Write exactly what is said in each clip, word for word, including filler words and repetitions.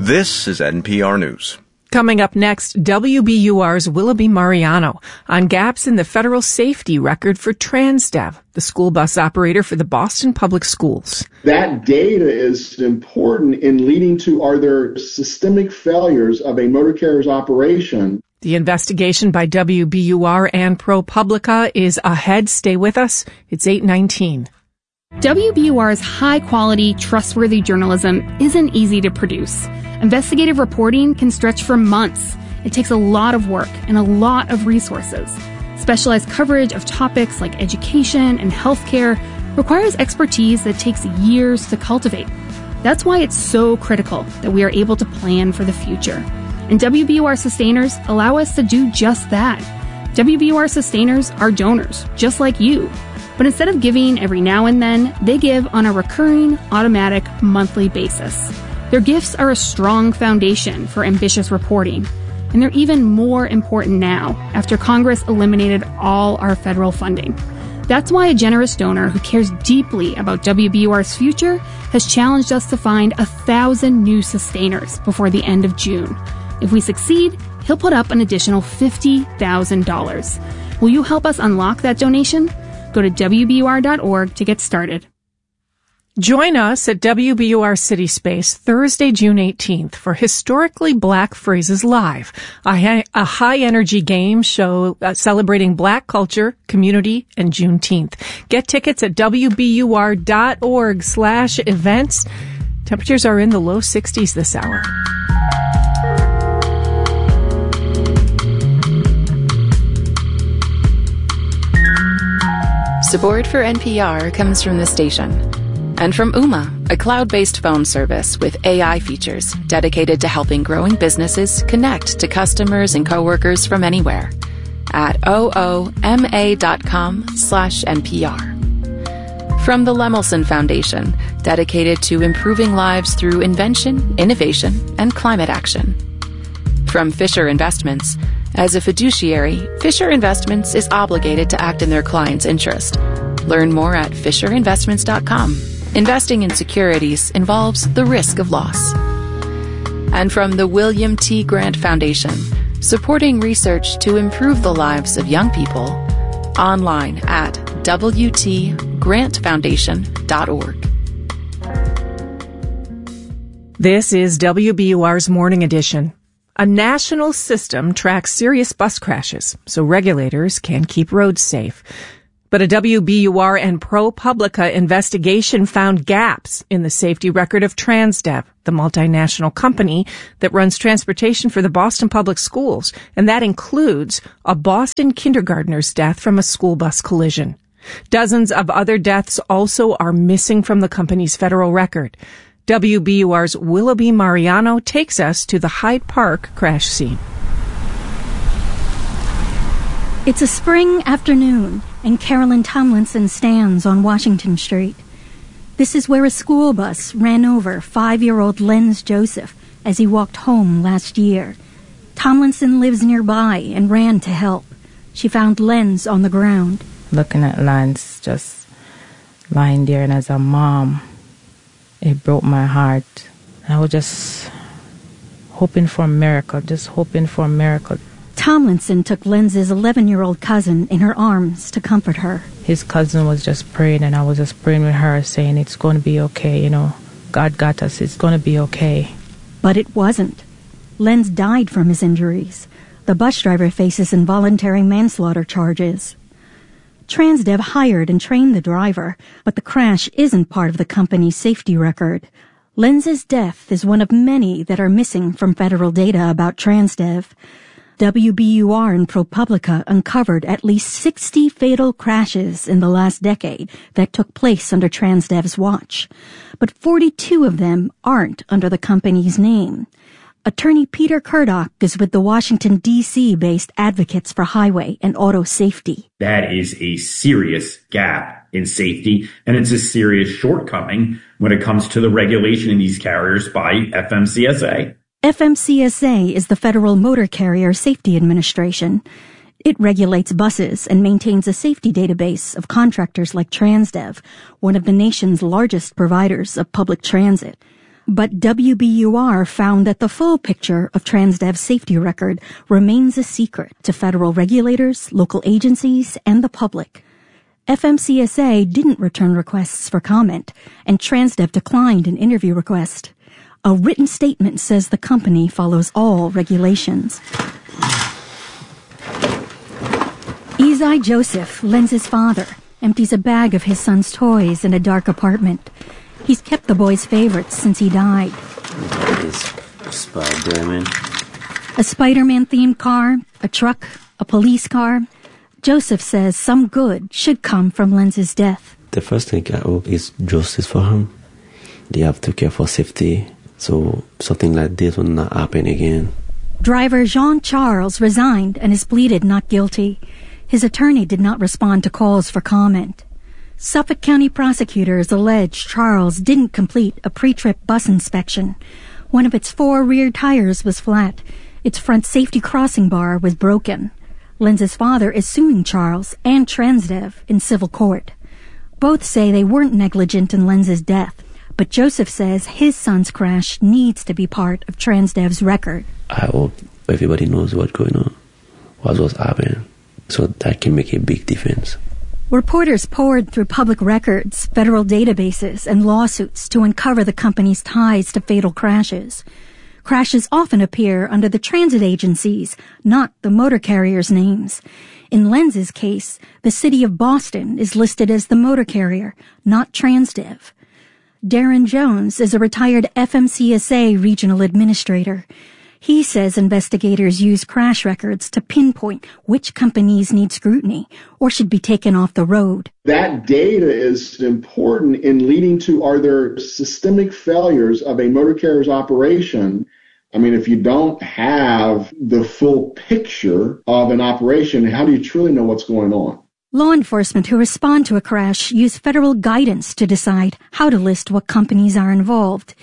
This is N P R News. Coming up next, W B U R's Willoughby Mariano on gaps in the federal safety record for Transdev, the school bus operator for the Boston Public Schools. That data is important in leading to, are there systemic failures of a motor carrier's operation? The investigation by W B U R and ProPublica is ahead. Stay with us. It's eight nineteen. W B U R's high-quality, trustworthy journalism isn't easy to produce. Investigative reporting can stretch for months. It takes a lot of work and a lot of resources. Specialized coverage of topics like education and healthcare requires expertise that takes years to cultivate. That's why it's so critical that we are able to plan for the future. And W B U R sustainers allow us to do just that. W B U R sustainers are donors, just like you. But instead of giving every now and then, they give on a recurring, automatic, monthly basis. Their gifts are a strong foundation for ambitious reporting, and they're even more important now after Congress eliminated all our federal funding. That's why a generous donor who cares deeply about W B U R's future has challenged us to find a thousand new sustainers before the end of June. If we succeed, he'll put up an additional fifty thousand dollars. Will you help us unlock that donation? Go to W B U R dot org to get started. Join us at W B U R City Space Thursday, June eighteenth for Historically Black Phrases Live, a, hi- a high-energy game show uh, celebrating Black culture, community, and Juneteenth. Get tickets at W B U R dot org slash events. Temperatures are in the low sixties this hour. Support for N P R comes from the station and from Ooma, a cloud-based phone service with A I features dedicated to helping growing businesses connect to customers and coworkers from anywhere at ooma dot com slash N P R. From the Lemelson Foundation, dedicated to improving lives through invention, innovation, and climate action. From Fisher Investments, as a fiduciary, Fisher Investments is obligated to act in their client's interest. Learn more at fisher investments dot com. Investing in securities involves the risk of loss. And from the William T. Grant Foundation, supporting research to improve the lives of young people, online at w t grant foundation dot org. This is W B U R's Morning Edition. A national system tracks serious bus crashes so regulators can keep roads safe. But a W B U R and ProPublica investigation found gaps in the safety record of Transdev, the multinational company that runs transportation for the Boston Public Schools, and that includes a Boston kindergartner's death from a school bus collision. Dozens of other deaths also are missing from the company's federal record. W B U R's Willoughby Mariano takes us to the Hyde Park crash scene. It's a spring afternoon, and Carolyn Tomlinson stands on Washington Street. This is where a school bus ran over five-year-old Lenz Joseph as he walked home last year. Tomlinson lives nearby and ran to help. She found Lenz on the ground. Looking at Lenz just lying there, and as a mom, it broke my heart. I was just hoping for a miracle, just hoping for a miracle. Tomlinson took Lenz's eleven-year-old cousin in her arms to comfort her. His cousin was just praying, and I was just praying with her, saying, it's going to be okay, you know. God got us, it's going to be okay. But it wasn't. Lenz died from his injuries. The bus driver faces involuntary manslaughter charges. Transdev hired and trained the driver, but the crash isn't part of the company's safety record. Lenz's death is one of many that are missing from federal data about Transdev. W B U R and ProPublica uncovered at least sixty fatal crashes in the last decade that took place under Transdev's watch, but forty-two of them aren't under the company's name. Attorney Peter Kurdock is with the Washington, D C-based Advocates for Highway and Auto Safety. That is a serious gap in safety, and it's a serious shortcoming when it comes to the regulation in these carriers by F M C S A. F M C S A is the Federal Motor Carrier Safety Administration. It regulates buses and maintains a safety database of contractors like Transdev, one of the nation's largest providers of public transit. But W B U R found that the full picture of Transdev's safety record remains a secret to federal regulators, local agencies, and the public. F M C S A didn't return requests for comment, and Transdev declined an interview request. A written statement says the company follows all regulations. Izai Joseph, Lenz's father, empties a bag of his son's toys in a dark apartment. He's kept the boy's favorites since he died. Spider-Man. A Spider-Man themed car, a truck, a police car. Joseph says some good should come from Lenz's death. The first thing I hope is justice for him. They have to care for safety, so something like this will not happen again. Driver Jean Charles resigned and is pleaded not guilty. His attorney did not respond to calls for comment. Suffolk County prosecutors allege Charles didn't complete a pre-trip bus inspection. One of its four rear tires was flat. Its front safety crossing bar was broken. Lenz's father is suing Charles and Transdev in civil court. Both say they weren't negligent in Lenz's death, but Joseph says his son's crash needs to be part of Transdev's record. I hope everybody knows what's going on, what was happening, so that can make a big difference. Reporters poured through public records, federal databases, and lawsuits to uncover the company's ties to fatal crashes. Crashes often appear under the transit agencies, not the motor carriers' names. In Lenz's case, the city of Boston is listed as the motor carrier, not Transdev. Darren Jones is a retired F M C S A regional administrator. He says investigators use crash records to pinpoint which companies need scrutiny or should be taken off the road. That data is important in leading to, are there systemic failures of a motor carrier's operation? I mean, if you don't have the full picture of an operation, how do you truly know what's going on? Law enforcement who respond to a crash use federal guidance to decide how to list what companies are involved.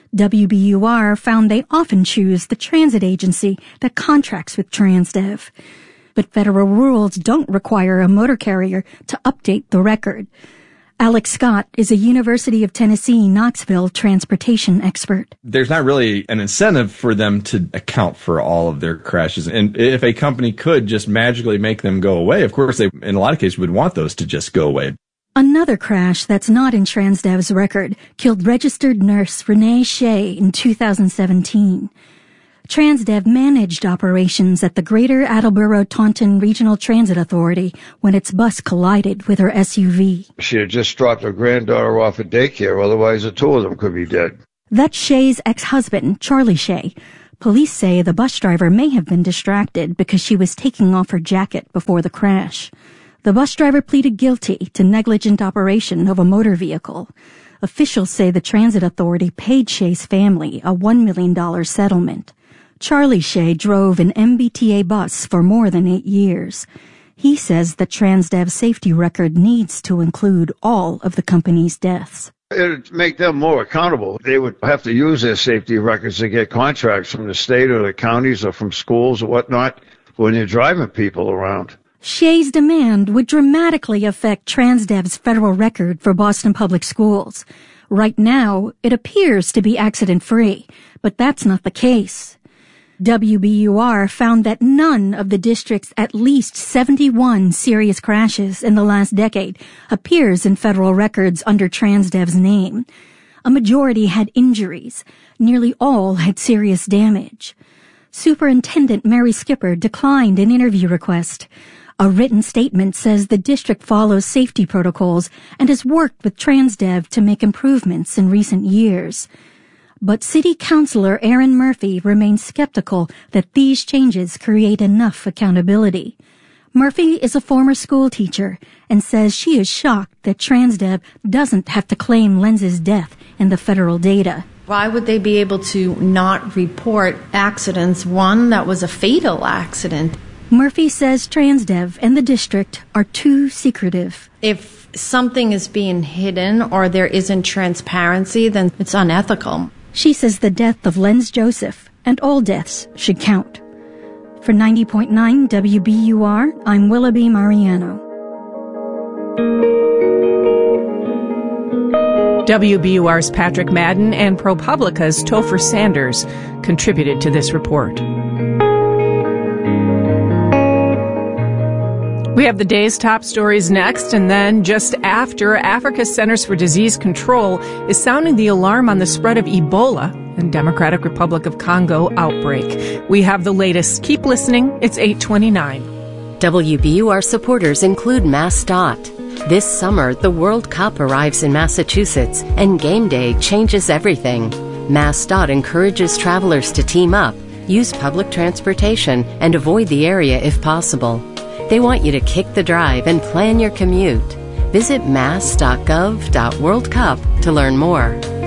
W B U R found they often choose the transit agency that contracts with Transdev. But federal rules don't require a motor carrier to update the record. Alex Scott is a University of Tennessee Knoxville transportation expert. There's not really an incentive for them to account for all of their crashes. And if a company could just magically make them go away, of course, they, in a lot of cases, would want those to just go away. Another crash that's not in Transdev's record killed registered nurse Renee Shea in two thousand seventeen. Transdev managed operations at the Greater Attleboro Taunton Regional Transit Authority when its bus collided with her S U V. She had just dropped her granddaughter off at daycare, otherwise the two of them could be dead. That's Shea's ex-husband, Charlie Shea. Police say the bus driver may have been distracted because she was taking off her jacket before the crash. The bus driver pleaded guilty to negligent operation of a motor vehicle. Officials say the transit authority paid Shea's family a one million dollars settlement. Charlie Shea drove an M B T A bus for more than eight years. He says the Transdev safety record needs to include all of the company's deaths. It would make them more accountable. They would have to use their safety records to get contracts from the state or the counties or from schools or whatnot when they're driving people around. Shea's demand would dramatically affect Transdev's federal record for Boston Public Schools. Right now, it appears to be accident-free, but that's not the case. W B U R found that none of the district's at least seventy-one serious crashes in the last decade appears in federal records under Transdev's name. A majority had injuries. Nearly all had serious damage. Superintendent Mary Skipper declined an interview request. A written statement says the district follows safety protocols and has worked with Transdev to make improvements in recent years. But City Councilor Erin Murphy remains skeptical that these changes create enough accountability. Murphy is a former school teacher and says she is shocked that Transdev doesn't have to claim Lenz's death in the federal data. Why would they be able to not report accidents, one that was a fatal accident? Murphy says Transdev and the district are too secretive. If something is being hidden or there isn't transparency, then it's unethical. She says the death of Lenz Joseph and all deaths should count. For ninety point nine W B U R, I'm Willoughby Mariano. W B U R's Patrick Madden and ProPublica's Topher Sanders contributed to this report. We have the day's top stories next, and then just after, Africa's Centers for Disease Control is sounding the alarm on the spread of Ebola and Democratic Republic of Congo outbreak. We have the latest. Keep listening. It's eight twenty-nine. W B U R supporters include MassDOT. This summer, the World Cup arrives in Massachusetts, and game day changes everything. MassDOT encourages travelers to team up, use public transportation, and avoid the area if possible. They want you to kick the drive and plan your commute. Visit mass dot gov dot world cup to learn more.